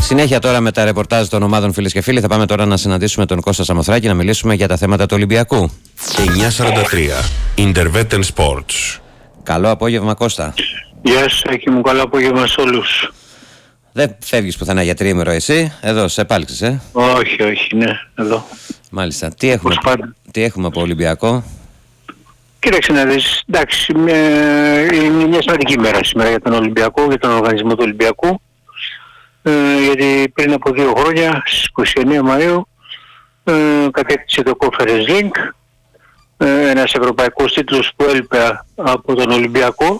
Συνέχεια τώρα με τα ρεπορτάζ των ομάδων, φίλες και φίλοι. Θα πάμε τώρα να συναντήσουμε τον Κώστα Σαμοθράκη να μιλήσουμε για τα θέματα του Ολυμπιακού. 9:43 Intervetten Sports. Καλό απόγευμα, Κώστα. Γεια σας, Άκη μου, καλό απόγευμα σε όλους. Δεν φεύγεις πουθενά για τριήμερο εσύ, εδώ σε επάλξεις, Όχι, ναι, εδώ. Μάλιστα. Τι έχουμε από Ολυμπιακό? Κοίταξε να δεις, εντάξει, είναι μια σημαντική μέρα σήμερα για τον Ολυμπιακό, για τον οργανισμό του Ολυμπιακού. Γιατί πριν από 2 χρόνια, στις 29 Μαΐου, κατέκτησε το Conference Link, ένας ευρωπαϊκός τίτλος που έλειπε από τον Ολυμπιακό,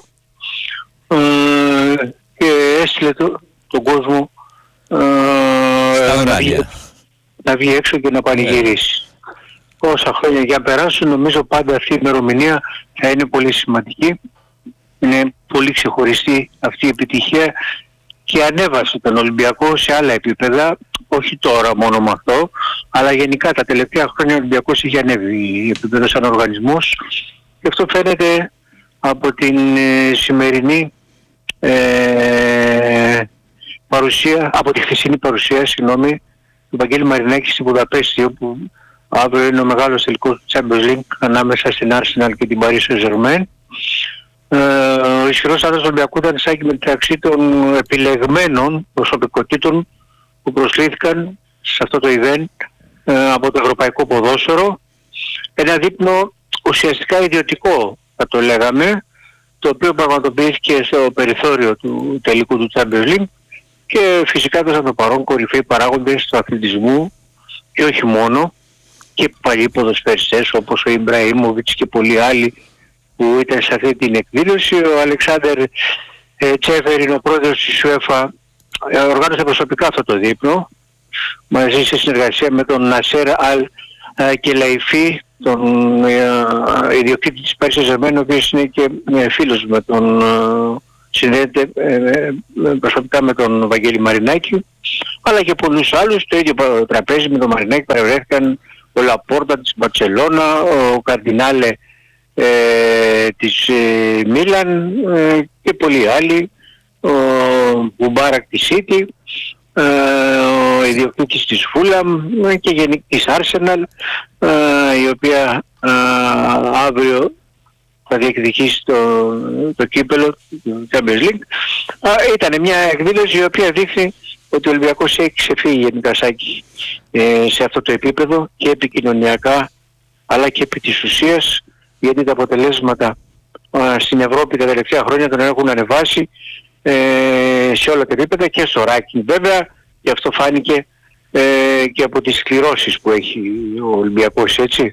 και έστειλε τον κόσμο να βγει έξω και να πανηγυρίσει. Όσα χρόνια για περάσουν, νομίζω πάντα αυτή η ημερομηνία θα είναι πολύ σημαντική. Είναι πολύ ξεχωριστή αυτή η επιτυχία και ανέβασε τον Ολυμπιακό σε άλλα επίπεδα, όχι τώρα μόνο με αυτό, αλλά γενικά τα τελευταία χρόνια ο Ολυμπιακός έχει ανέβει επίπεδο σαν οργανισμός, και αυτό φαίνεται από την σημερινή παρουσία, από τη χθεσινή παρουσία, του Βαγγέλη Μαρινάκη στη Βουδαπέστη, όπου αύριο είναι ο μεγάλος τελικός του Champions League ανάμεσα στην Arsenal και την Paris Saint-Germain. Ο ισχυρός άντρας του Ολυμπιακού ήταν σαν και μεταξύ των επιλεγμένων προσωπικότητων που προσκλήθηκαν σε αυτό το event από το ευρωπαϊκό ποδόσφαιρο. Ένα δείπνο ουσιαστικά ιδιωτικό, θα το λέγαμε, το οποίο πραγματοποιήθηκε στο περιθώριο του τελικού του Champions League, και φυσικά ήταν το παρόν κορυφαίοι παράγοντες του αθλητισμού και όχι μόνο, και παλιοί ποδοσφαιριστές όπως ο Ιμπραήμοβιτς και πολλοί άλλοι που ήταν σε αυτή την εκδήλωση. Ο Αλεξάνδερ Τσέφεριν, ο πρόεδρος της UEFA, οργάνωσε προσωπικά αυτό το δείπνο μαζί σε συνεργασία με τον Νασέρ Αλ Κελαϊφή, τον ιδιοκτήτη της Paris Saint-Germain, ο οποίος είναι και φίλος με τον, συνδέεται προσωπικά με τον Βαγγέλη Μαρινάκη, αλλά και πολλούς άλλους. Το ίδιο τραπέζι με τον Μαρινάκη παρευρέθηκαν ο Λαπόρτα της Μπαρτσελώνα, ο Καρδινάλε της Μίλαν και πολλοί άλλοι, ο Μπουμπάρακ της Σίτι, ο ιδιοκτήτης της Φούλαμ και της Arsenal, η οποία αύριο θα διεκδικήσει το κύπελο του Champions League. Ήταν μια εκδήλωση η οποία δείχνει ότι ο Ολυμπιακός έχει ξεφύγει γενικά σε αυτό το επίπεδο και επικοινωνιακά αλλά και επί της ουσίας, γιατί τα αποτελέσματα στην Ευρώπη τα τελευταία χρόνια τον έχουν ανεβάσει σε όλα τα επίπεδα και στο ranking βέβαια, και αυτό φάνηκε και από τις σκληρώσεις που έχει ο Ολυμπιακός, έτσι,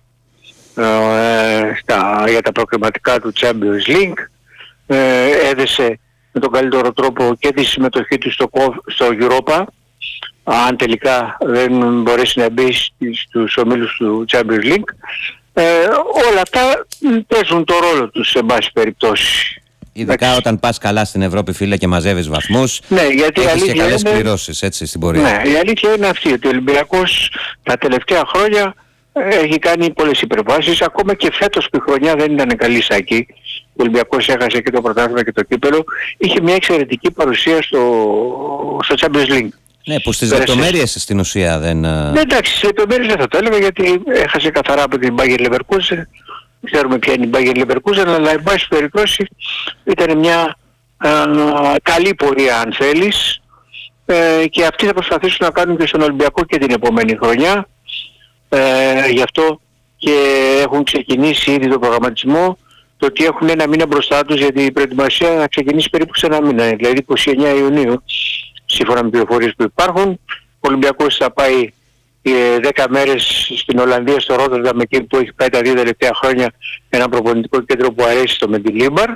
για τα προκριματικά του Champions League. Έδεσε με τον καλύτερο τρόπο και τη συμμετοχή του στο Europa, αν τελικά δεν μπορέσει να μπει στους ομίλους του Champions League. Όλα αυτά παίζουν το ρόλο τους σε μπάση περιπτώσει. Ειδικά όταν πας καλά στην Ευρώπη, φίλε, και μαζεύεις βαθμούς, ναι, γιατί έχεις και καλές κληρώσεις, έτσι, στην πορεία. Ναι, η αλήθεια είναι αυτή, ότι ο Ολυμπιακός τα τελευταία χρόνια έχει κάνει πολλές υπερβάσεις. Ακόμα και φέτος που η χρονιά δεν ήταν καλή σάκη, ο Ολυμπιακός έχασε και το πρωτάθλημα και το κύπελο, είχε μια εξαιρετική παρουσία στο Champions League. Ναι, που στις λεπτομέρειες στην ουσία δεν... Ναι, εντάξει, στις λεπτομέρειες δεν θα το έλεγα, γιατί έχασε καθαρά από την Bayer Leverkusen. Ξέρουμε ποια είναι η Bayer Leverkusen, αλλά εν πάση περιπτώσει ήταν μια καλή πορεία, αν θέλεις, και αυτοί θα προσπαθήσουν να κάνουν και στον Ολυμπιακό και την επόμενη χρονιά. Γι' αυτό και έχουν ξεκινήσει ήδη το προγραμματισμό, το ότι έχουν ένα μήνα μπροστά τους, γιατί η προετοιμασία θα ξεκινήσει περίπου σε ένα μήνα, δηλαδή 29 Ιουνίου, σύμφωνα με πληροφορίες που υπάρχουν. Ο Ολυμπιακός θα πάει 10 μέρες στην Ολλανδία, στο Ρότερνταμ, εκεί που έχει πάει τα 2 τελευταία χρόνια, ένα προπονητικό κέντρο που αρέσει στο Μεντιλίμπαρ.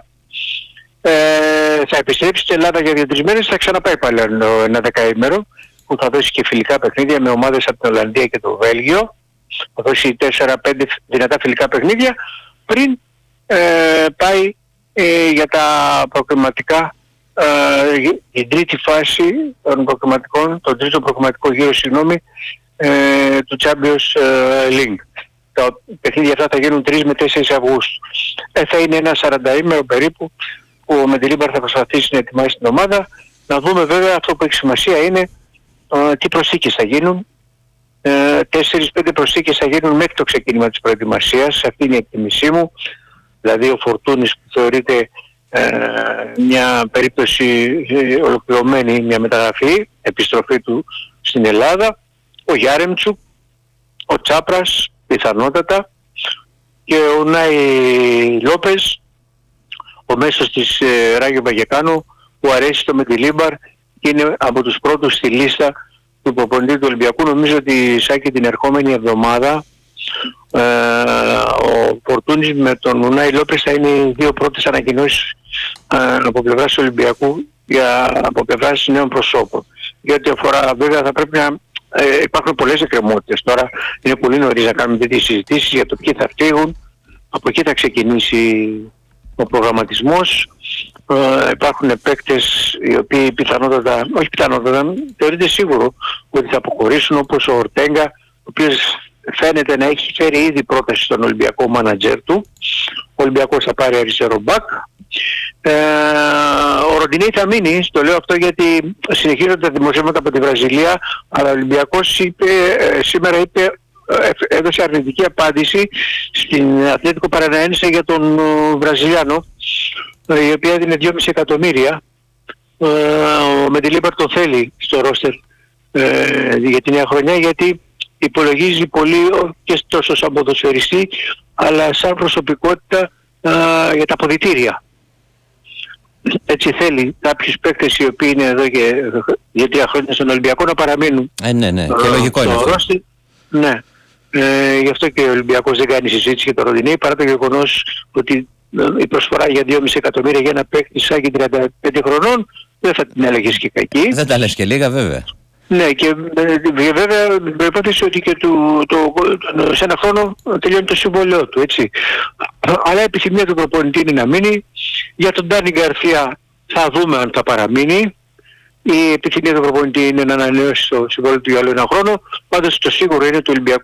Θα επιστρέψει στην Ελλάδα για 2-3 μέρες, θα ξαναπάει πάλι ένα δεκαήμερο που θα δώσει και φιλικά παιχνίδια με ομάδες από την Ολλανδία και το Βέλγιο. Θα δώσει 4-5 δυνατά φιλικά παιχνίδια πριν πάει για τα προκριματικά, την τρίτη φάση των προκριματικών, τον τρίτο προκριματικό γύρο, του Champions League. Τα παιχνίδια αυτά θα γίνουν 3 με 4 Αυγούστου. Θα είναι ένα 40ημερο περίπου που ο Μεντιλίμπαρ θα προσπαθήσει να ετοιμάσει την ομάδα. Να δούμε βέβαια, αυτό που έχει σημασία είναι τι προσθήκες θα γίνουν. 4-5 προσθήκες θα γίνουν μέχρι το ξεκίνημα της προετοιμασίας, αυτή είναι η εκτίμησή μου. Δηλαδή ο Φορτούνης που θεωρείται μια περίπτωση ολοκληρωμένη, μια μεταγραφή, επιστροφή του στην Ελλάδα, ο Γιάρεμτσουκ, ο Τσάπρας πιθανότατα και ο Νάι Λόπες, ο μέσος της Ράγιο Βαγεκάνου που αρέσει στο Μεντιλίμπαρ και είναι από τους πρώτους στη λίστα του προπονητή του Ολυμπιακού. Νομίζω ότι Σάκη την ερχόμενη εβδομάδα ο Φορτούνης με τον Ουνάι Λόπες θα είναι οι δύο πρώτες ανακοινώσεις από πλευράς του Ολυμπιακού από πλευράς νέων προσώπων. Γιατί αφορά βέβαια θα πρέπει να υπάρχουν πολλές εκκρεμότητες. Τώρα είναι πολύ νωρίς να κάνουμε τέτοιες συζητήσεις για το ποιοι θα φύγουν. Από εκεί θα ξεκινήσει ο προγραμματισμός. Υπάρχουν παίκτες οι οποίοι πιθανότατα, θεωρείται σίγουρο ότι θα αποχωρήσουν, όπως ο Ορτέγκα, ο οποίος φαίνεται να έχει φέρει ήδη πρόταση στον Ολυμπιακό μάνατζερ του. Ο Ολυμπιακός θα πάρει αριστερό μπακ. Ο Ροντινέι θα μείνει, το λέω αυτό γιατί συνεχίζονται τα δημοσιεύματα από τη Βραζιλία, αλλά ο Ολυμπιακός σήμερα έδωσε αρνητική απάντηση στην Αθλέτικο Παραναένσε για τον Βραζιλιάνο, η οποία έδινε 2,5 εκατομμύρια. Ο Μεντιλίμπαρ το θέλει στο ρόστερ για τη νέα χρονιά, γιατί υπολογίζει πολύ και τόσο σαν ποδοσφαιριστή αλλά σαν προσωπικότητα για τα αποδυτήρια. Έτσι θέλει κάποιους παίκτες οι οποίοι είναι εδώ και 2-3 χρόνια στον Ολυμπιακό να παραμείνουν. Ναι, και λογικό είναι αυτό. Ναι. Γι' αυτό και ο Ολυμπιακός δεν κάνει συζήτηση για το Ροντινέι, παρά το γεγονός ότι η προσφορά για 2,5 εκατομμύρια για ένα παίκτη σαν και 35 χρονών δεν θα την έλεγες και κακή. Δεν τα λες και λίγα βέβαια. Ναι, και βέβαια με υπόθεση ότι και σε ένα χρόνο τελειώνει το συμβόλαιό του, έτσι. Αλλά η επιθυμία του προπονητή είναι να μείνει. Για τον Ντάνι Γκαρσία θα δούμε αν θα παραμείνει. Η επιθυμία του προπονητή είναι να ανανεώσει το συμβόλαιο του για άλλο ένα χρόνο. Πάντως το σίγουρο είναι ότι ο Ολυμπιακός